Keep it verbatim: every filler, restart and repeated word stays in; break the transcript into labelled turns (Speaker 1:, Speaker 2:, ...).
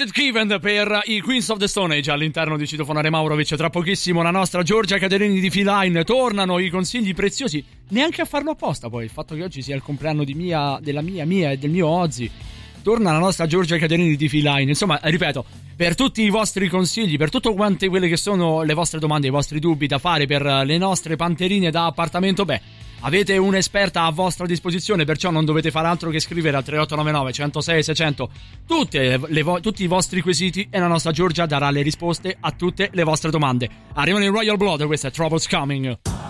Speaker 1: David Keevan per i Queens of the Stone Age all'interno di Citofonare Maurovic. Tra pochissimo la nostra Giorgia Caterini di Feline. Tornano i consigli preziosi, neanche a farlo apposta poi, il fatto che oggi sia il compleanno di mia, della mia, mia e del mio Ozzy. Torna la nostra Giorgia Caterini di Feline. Insomma, ripeto, per tutti i vostri consigli, per tutte quante quelle che sono le vostre domande, i vostri dubbi da fare per le nostre panterine da appartamento, beh, avete un'esperta a vostra disposizione, perciò non dovete fare altro che scrivere al tre otto nove nove, centosei, seicento tutte le vo- tutti i vostri quesiti e la nostra Giorgia darà le risposte a tutte le vostre domande. Arrivano i Royal Blood, questo è Trouble's Coming.